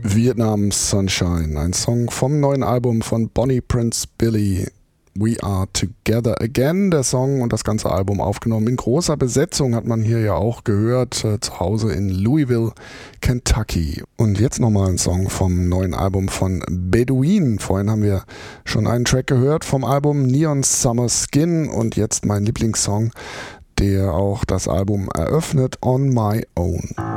Vietnam Sunshine, ein Song vom neuen Album von Bonnie Prince Billy, We Are Together Again. Der Song und das ganze Album aufgenommen in großer Besetzung, hat man hier ja auch gehört, zu Hause in Louisville, Kentucky. Und jetzt nochmal ein Song vom neuen Album von Bedouin. Vorhin haben wir schon einen Track gehört vom Album Neon Summer Skin und jetzt mein Lieblingssong, der auch das Album eröffnet, On My Own.